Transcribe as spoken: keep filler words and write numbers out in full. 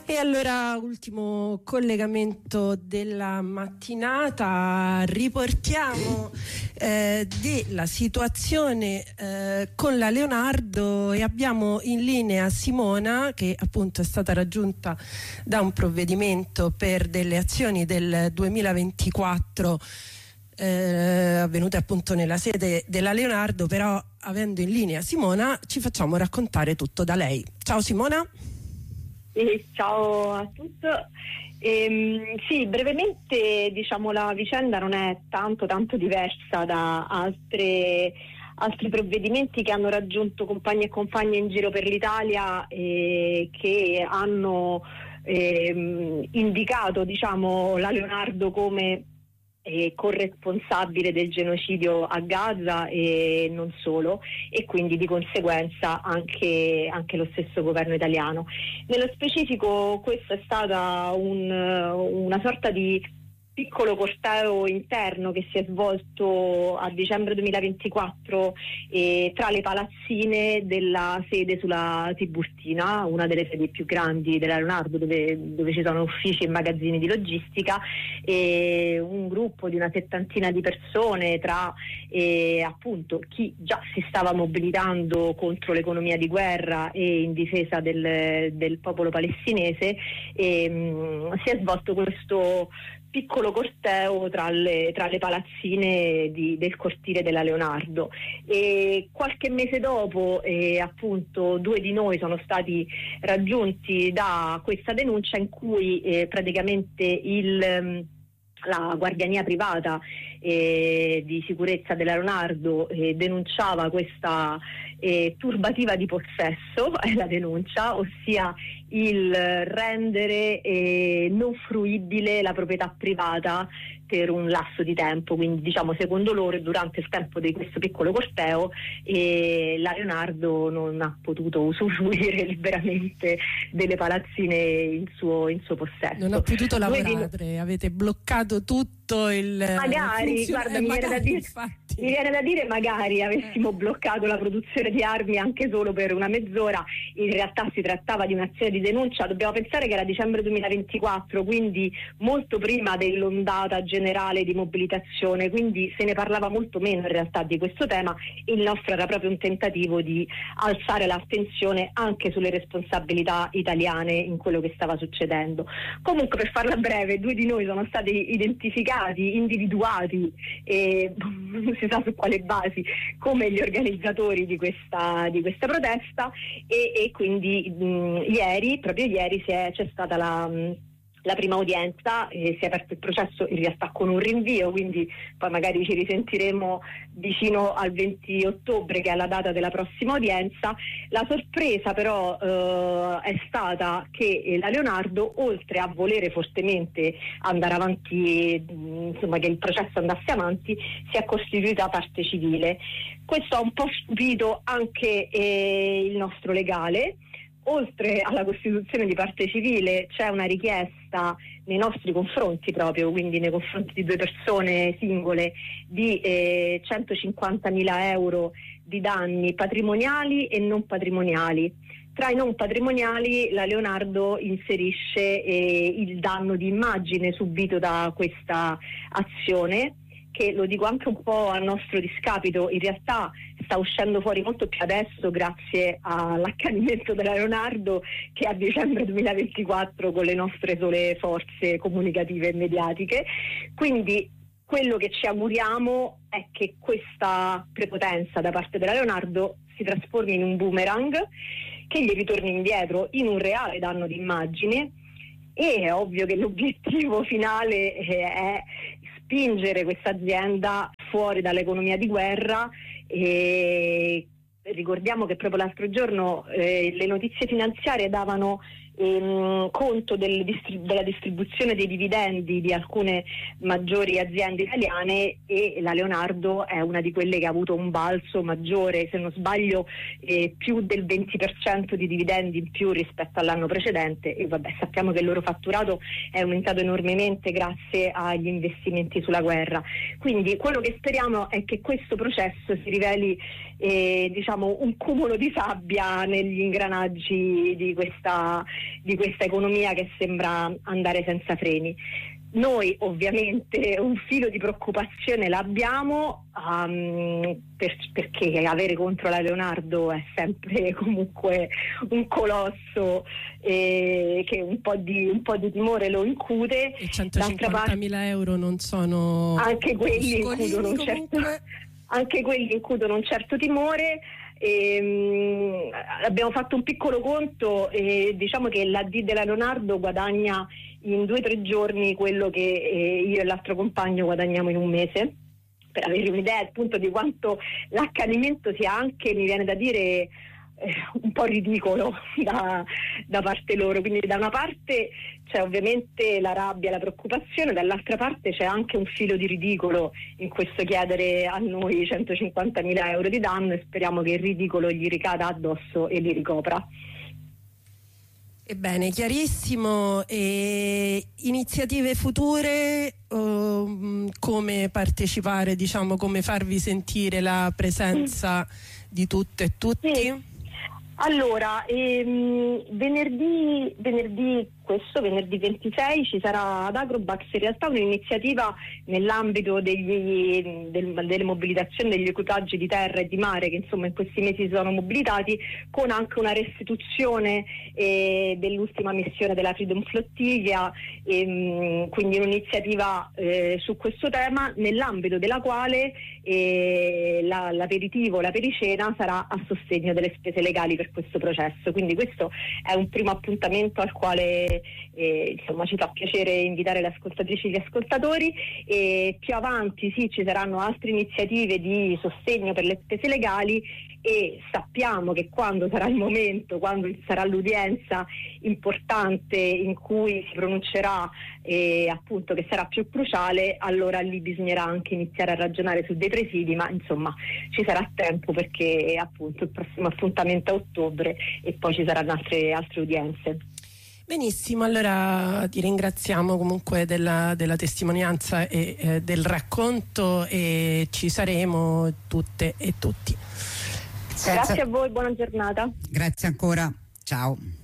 E allora, ultimo collegamento della mattinata, riportiamo eh, della situazione eh, con la Leonardo e abbiamo in linea Simona, che appunto è stata raggiunta da un provvedimento per delle azioni del duemilaventiquattro eh, avvenute appunto nella sede della Leonardo. Però, avendo in linea Simona, ci facciamo raccontare tutto da lei. Ciao Simona. Eh, ciao a tutti. Ehm, sì, brevemente, diciamo, la vicenda non è tanto tanto diversa da altre, altri provvedimenti che hanno raggiunto compagni e compagne in giro per l'Italia e che hanno ehm, indicato, diciamo, la Leonardo come eh, corresponsabile del genocidio a Gaza e non solo, e quindi di conseguenza anche, anche lo stesso governo italiano. Nello specifico questa è stata un, una sorta di piccolo corteo interno che si è svolto a dicembre duemilaventiquattro eh, tra le palazzine della sede sulla Tiburtina, una delle sedi più grandi della Leonardo, dove, dove ci sono uffici e magazzini di logistica, e un gruppo di una settantina di persone tra eh, appunto chi già si stava mobilitando contro l'economia di guerra e in difesa del, del popolo palestinese. E, mh, si è svolto questo piccolo corteo tra le, tra le palazzine di, del cortile della Leonardo, e qualche mese dopo eh, appunto due di noi sono stati raggiunti da questa denuncia in cui eh, praticamente il la guardiania privata eh, di sicurezza della Leonardo eh, denunciava questa eh, turbativa di possesso, è la denuncia, ossia il rendere eh, non fruibile la proprietà privata per un lasso di tempo. Quindi, diciamo, secondo loro, durante il tempo di questo piccolo corteo eh, la Leonardo non ha potuto usufruire liberamente delle palazzine in suo, in suo possesso. Non ha potuto lavorare, di... avete bloccato tutto il magari, funzione... guarda, eh, mi, magari, viene da dire, mi viene da dire magari avessimo eh. bloccato la produzione di armi anche solo per una mezz'ora. In realtà si trattava di un'azione di denuncia. Dobbiamo pensare che era dicembre duemilaventiquattro, quindi molto prima dell'ondata generale di mobilitazione, quindi se ne parlava molto meno in realtà di questo tema. Il nostro era proprio un tentativo di alzare l'attenzione anche sulle responsabilità italiane in quello che stava succedendo. Comunque, per farla breve, due di noi sono stati identificati, individuati e non si sa su quale basi, come gli organizzatori di questa, di questa protesta, e, e quindi mh, ieri, proprio ieri, si è, c'è stata la... Mh, la prima udienza, eh, si è aperto il processo in realtà con un rinvio, quindi poi magari ci risentiremo vicino al venti ottobre, che è la data della prossima udienza. La sorpresa però eh, è stata che la Leonardo, oltre a volere fortemente andare avanti, insomma che il processo andasse avanti, si è costituita parte civile. Questo ha un po' stupito anche eh, il nostro legale. Oltre alla costituzione di parte civile c'è una richiesta nei nostri confronti, proprio quindi nei confronti di due persone singole, di eh, centocinquantamila euro di danni patrimoniali e non patrimoniali. Tra i non patrimoniali la Leonardo inserisce eh, il danno di immagine subito da questa azione, che, lo dico anche un po' a nostro discapito, in realtà sta uscendo fuori molto più adesso grazie all'accanimento della Leonardo che a dicembre duemilaventiquattro con le nostre sole forze comunicative e mediatiche. Quindi quello che ci auguriamo è che questa prepotenza da parte della Leonardo si trasformi in un boomerang, che gli ritorni indietro in un reale danno di immagine, e è ovvio che l'obiettivo finale è spingere questa azienda fuori dall'economia di guerra. E ricordiamo che proprio l'altro giorno eh, le notizie finanziarie davano ehm, conto del distrib- della distribuzione dei dividendi di alcune maggiori aziende italiane, e la Leonardo è una di quelle che ha avuto un balzo maggiore, se non sbaglio eh, più del venti per cento di dividendi in più rispetto all'anno precedente, e vabbè, sappiamo che il loro fatturato è aumentato enormemente grazie agli investimenti sulla guerra. Quindi quello che speriamo è che questo processo si riveli eh, diciamo un cumulo di sabbia negli ingranaggi di questa di questa economia che sembra andare senza freni. Noi ovviamente un filo di preoccupazione l'abbiamo, um, per, perché avere contro la Leonardo è sempre comunque un colosso eh, che un po' di un po' di timore lo incute. E centocinquantamila euro non sono anche quelli incutono un certo, anche quelli incutono un certo timore. E, um, abbiamo fatto un piccolo conto e diciamo che l'A D della Leonardo guadagna in due o tre giorni quello che eh, io e l'altro compagno guadagniamo in un mese, per avere un'idea appunto di quanto l'accanimento sia anche, mi viene da dire, eh, un po' ridicolo da, da parte loro. Quindi da una parte c'è ovviamente la rabbia, la preoccupazione, dall'altra parte c'è anche un filo di ridicolo in questo chiedere a noi centocinquantamila euro di danno, e speriamo che il ridicolo gli ricada addosso e li ricopra. Ebbene, chiarissimo. E iniziative future, um, come partecipare, diciamo, come farvi sentire la presenza mm. di tutte e tutti? Sì. Allora, ehm, venerdì, venerdì questo venerdì ventisei ci sarà ad Agrobax in realtà un'iniziativa nell'ambito degli, del, delle mobilitazioni degli equipaggi di terra e di mare che insomma in questi mesi si sono mobilitati, con anche una restituzione eh, dell'ultima missione della Freedom Flottiglia, ehm, quindi un'iniziativa eh, su questo tema, nell'ambito della quale eh, la, l'aperitivo, la pericena sarà a sostegno delle spese legali per questo processo. Quindi questo è un primo appuntamento al quale Eh, insomma ci fa piacere invitare le ascoltatrici e gli ascoltatori. E più avanti sì, ci saranno altre iniziative di sostegno per le spese legali, e sappiamo che quando sarà il momento, quando sarà l'udienza importante in cui si pronuncerà eh, appunto che sarà più cruciale, allora lì bisognerà anche iniziare a ragionare su dei presidi, ma insomma ci sarà tempo, perché appunto il prossimo appuntamento è a ottobre e poi ci saranno altre, altre udienze. Benissimo, allora ti ringraziamo comunque della, della testimonianza e eh, del racconto, e ci saremo tutte e tutti. Grazie a voi, buona giornata. Grazie ancora, ciao.